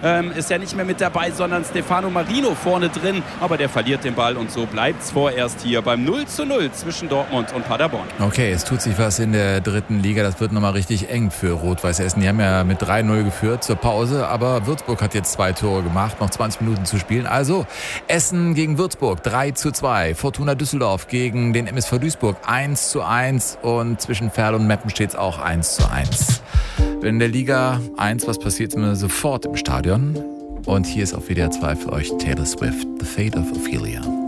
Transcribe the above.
ist ja nicht mehr mit dabei, sondern Stefano Marino vorne drin. Aber der verliert den Ball und so bleibt es vorerst hier beim 0:0 zwischen Dortmund und Paderborn. Okay, es tut sich was in der dritten Liga. Das wird nochmal richtig eng für Rot-Weiß Essen. Die haben ja mit 3:0 geführt zur Pause, aber Würzburg hat jetzt 2 Tore gemacht, noch 20 Minuten zu spielen. Also Essen gegen Würzburg 3:2. Fortuna Düsseldorf gegen den MSV Duisburg 1:1 und zwischen Ferl und Meppen steht es auch 1:1. Wenn in der Liga 1 was passiert, sind wir sofort im Stadion. Und hier ist auf WDR 2 für euch Taylor Swift, The Fate of Ophelia.